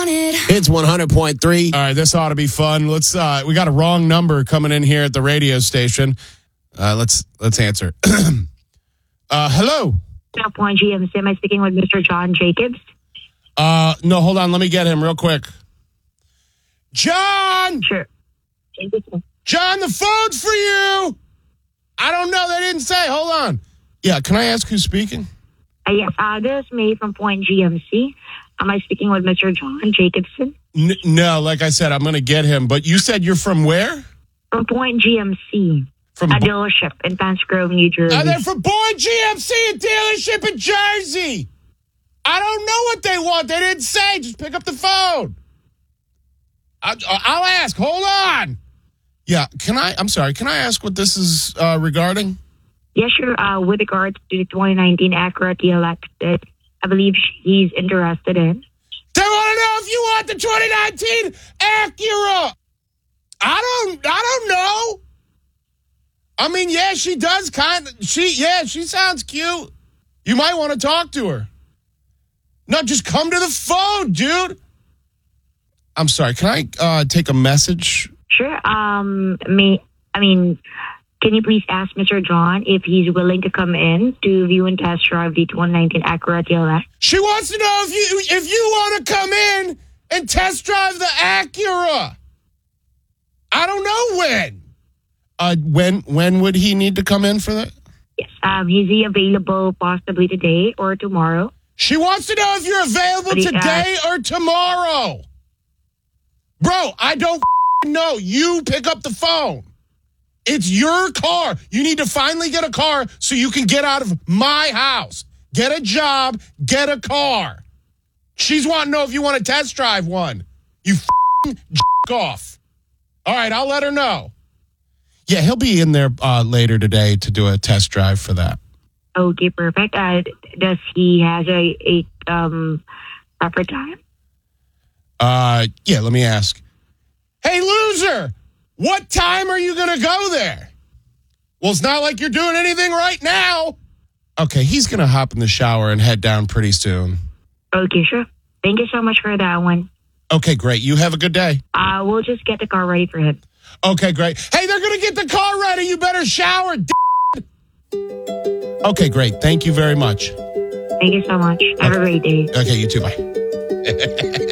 It's 100.3. All right, this ought to be fun. Let's. We got a wrong number coming in here at the radio station. Let's answer. Hello. Point GMC. Am I speaking with Mr. John Jacobs? No, hold on. Let me get him real quick. John! Sure. John, the phone's for you! I don't know. They didn't say. Hold on. Yeah, can I ask who's speaking? Yes, this is May from Point GMC. Am I speaking with Mr. John Jacobson? No, like I said, I'm going to get him. But you said you're from where? From Point GMC. From a dealership in Pines Grove, New Jersey. They're from Point GMC, a dealership in Jersey. I don't know what they want. They didn't say. Just pick up the phone. I'll ask. Hold on. Yeah, I'm sorry. Can I ask what this is regarding? Yes, sure. With regards to the 2019 Acura TLX that I believe he's interested in. They want to know if you want the 2019 Acura. I don't know. I mean, yeah, she does she sounds cute. You might want to talk to her. No, just come to the phone, dude. I'm sorry. Can I take a message? Sure. Can you please ask Mr. John if he's willing to come in to view and test drive the 2019 Acura TLX? She wants to know if you want to come in and test drive the Acura. I don't know when. When would he need to come in for that? Yes. Is he available possibly today or tomorrow? She wants to know if you're available today or tomorrow. Bro, I don't know. You pick up the phone. It's your car. You need to finally get a car so you can get out of my house. Get a job. Get a car. She's wanting to know if you want to test drive one. You off. All right, I'll let her know. Yeah, he'll be in there later today to do a test drive for that. Okay, perfect. Does he has a proper time? Yeah, let me ask. Hey, loser, what time are you going to go there? Well, it's not like you're doing anything right now. Okay, he's going to hop in the shower and head down pretty soon. Okay, sure. Thank you so much for that one. Okay, great. You have a good day. We'll just get the car ready for him. Okay, great. Hey, they're going to get the car ready. You better shower, Okay, great. Thank you very much. Thank you so much. Have a great day. Okay, you too. Bye.